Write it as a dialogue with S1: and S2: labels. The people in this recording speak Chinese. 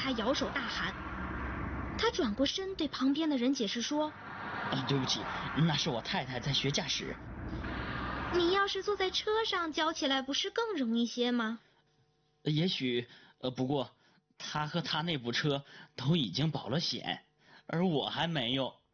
S1: 他摇手大喊。他转过身对旁边的人解释说：
S2: 对不起，那是我太太在学驾驶。
S1: 你要是坐在车上教起来不是更容易些吗？
S2: 也许，不过他和他那部车都已经保了险，而我还没有。